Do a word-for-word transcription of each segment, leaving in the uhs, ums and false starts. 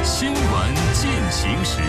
新闻进行时。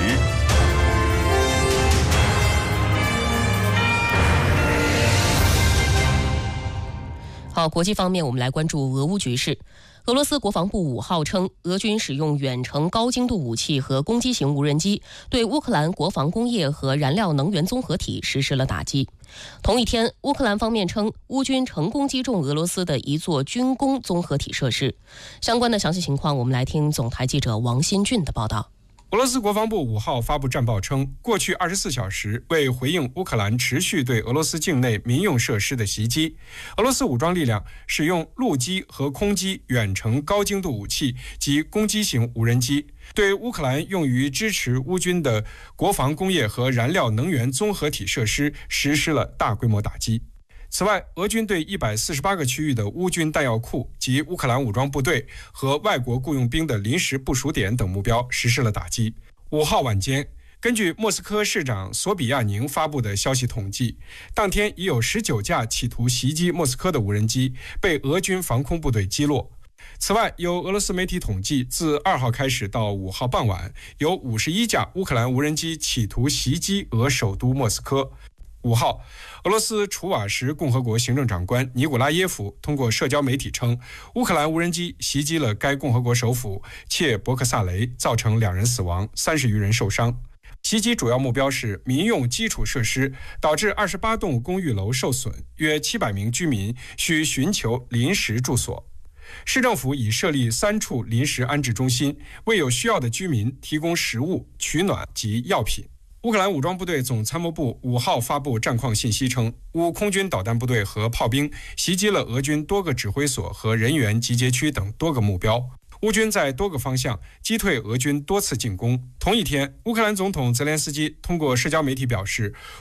好，国际方面，我们来关注俄乌局势。俄罗斯国防部五号称，俄军使用远程高精度武器和攻击型无人机，对乌克兰国防工业和燃料能源综合体实施了打击。同一天，乌克兰方面称，乌军成功击中俄罗斯的一座军工综合体设施。相关的详细情况，我们来听总台记者王新俊的报道。 俄罗斯国防部五号发布战报称，过去二十四小时，为回应乌克兰持续对俄罗斯境内民用设施的袭击，俄罗斯武装力量使用陆基和空基远程高精度武器及攻击型无人机，对乌克兰用于支持乌军的国防工业和燃料能源综合体设施实施了大规模打击。此外，俄军对一百四十八个区域的乌军弹药库及乌克兰武装部队和外国雇佣兵的临时部署点等目标实施了打击。五号晚间，根据莫斯科市长索比亚宁发布的消息统计，当天已有十九架企图袭击莫斯科的无人机被俄军防空部队击落。此外，有俄罗斯媒体统计，自二号开始到五号傍晚，有五十一架乌克兰无人机企图袭击俄首都莫斯科。五号，俄罗斯楚瓦什共和国行政长官尼古拉耶夫通过社交媒体称，乌克兰无人机袭击了该共和国首府切博克萨雷，造成两人死亡，三十余人受伤。袭击主要目标是民用基础设施，导致二十八栋公寓楼受损，约七百名居民需寻求临时住所。市政府已设立三处临时安置中心，为有需要的居民提供食物、取暖及药品。乌克兰武装部队总参谋部五号发布战况信息称，乌空军导弹部队和炮兵袭击了俄军多个指挥所和人员集结区等多个目标。乌军在多个方向击退俄军多次进攻。同一天，乌克兰总统泽连斯基通过社交媒体表示，